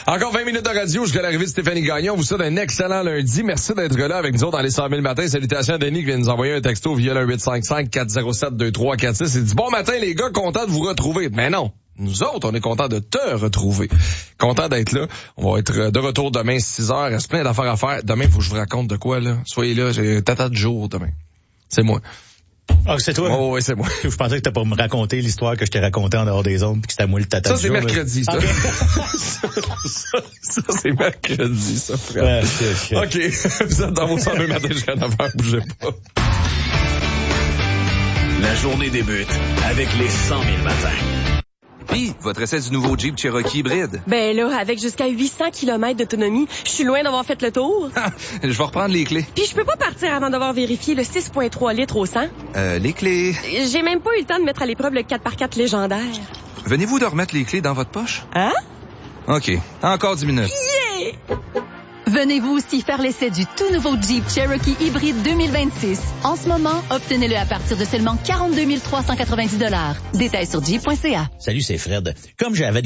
Encore 20 minutes de radio jusqu'à l'arrivée de Stéphanie Gagnon. On vous souhaite un excellent lundi. Merci d'être là avec nous autres dans les 100 000 matins. Salutations à Denis qui vient nous envoyer un texto via le 855-407-2346. Il dit « Bon matin les gars, content de vous retrouver. » Mais non, nous autres, on est contents de te retrouver. Content d'être là. On va être de retour demain 6h. Il reste plein d'affaires à faire. Demain, il faut que je vous raconte de quoi, là. Soyez là, j'ai tata de jour demain. C'est moi. Ah, c'est toi? Oh, oui, c'est moi. Je pensais que t'as pas me raconter l'histoire que je t'ai racontée en dehors des ondes puis que c'était moi le tata. Ça, c'est mercredi, ça. Okay. ça, c'est mercredi, ça, frère. Ouais, OK. Vous êtes dans vos 102 matins jusqu'à 9h. Bougez pas. La journée débute avec les 100 000 matins. Puis, votre essai du nouveau Jeep Cherokee hybride. Ben là, avec jusqu'à 800 km d'autonomie, je suis loin d'avoir fait le tour. Je vais reprendre les clés. Puis je peux pas partir avant d'avoir vérifié le 6,3 litres au 100. Les clés. J'ai même pas eu le temps de mettre à l'épreuve le 4x4 légendaire. Venez-vous de remettre les clés dans votre poche? Hein? OK. Encore 10 minutes. Yeah! Venez-vous aussi faire l'essai du tout nouveau Jeep Cherokee hybride 2026. En ce moment, obtenez-le à partir de seulement 42 390 $. Détails sur jeep.ca. Salut, c'est Fred. Comme j'avais